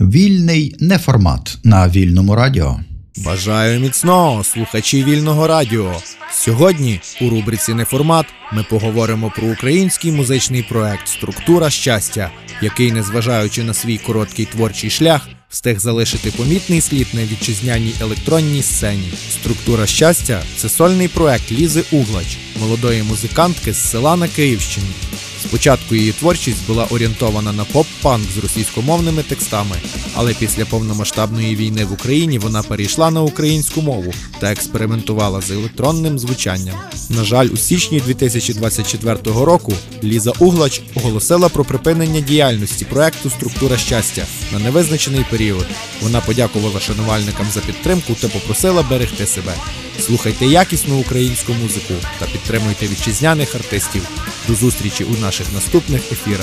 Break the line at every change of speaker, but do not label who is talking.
Вільний неформат на Вільному радіо.
Бажаю міцного, слухачі Вільного радіо. Сьогодні у рубриці «Неформат» ми поговоримо про український музичний проект «Структура щастя», який, незважаючи на свій короткий творчий шлях, встиг залишити помітний слід на вітчизняній електронній сцені. «Структура щастя» – це сольний проект Лізи Углач, молодої музикантки з села на Київщині. Спочатку її творчість була орієнтована на поп-панк з російськомовними текстами, але після повномасштабної війни в Україні вона перейшла на українську мову та експериментувала з електронним звучанням. На жаль, у січні 2024 року Ліза Углач оголосила про припинення діяльності проекту «Структура щастя» на невизначений період. Вона подякувала шанувальникам за підтримку та попросила берегти себе. Слухайте якісну українську музику та підтримуйте вітчизняних артистів. До зустрічі у наших наступних ефірах.